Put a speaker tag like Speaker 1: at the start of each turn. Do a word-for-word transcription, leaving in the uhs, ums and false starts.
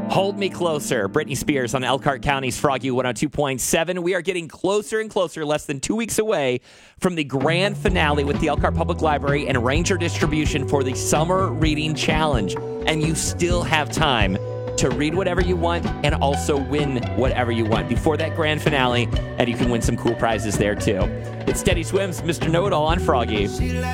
Speaker 1: Hold Me Closer, Britney Spears on Elkhart County's Froggy one oh two point seven. We are getting closer and closer, less than two weeks away from the grand finale with the Elkhart Public Library and Ranger Distribution for the Summer Reading Challenge. And you still have time to read whatever you want and also win whatever you want before that grand finale, and you can win some cool prizes there too. It's Steady Swims, Mister Know-It-All on Froggy.